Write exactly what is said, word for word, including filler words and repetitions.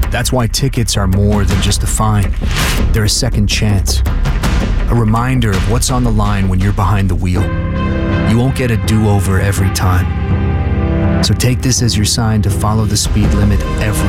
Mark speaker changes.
Speaker 1: That's why tickets are more than just a fine. They're a second chance. A reminder of what's on the line when you're behind the wheel. You won't get a do-over every time. So take this as your sign to follow the speed limit every